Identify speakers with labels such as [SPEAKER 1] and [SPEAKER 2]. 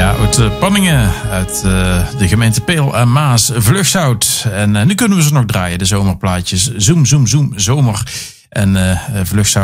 [SPEAKER 1] Ja, uit Panningen, uit de gemeente Peel en Maas, Vlugzout. En nu kunnen we ze nog draaien, de zomerplaatjes. Zoom, zoom, zoom, zomer. En Vlugzout.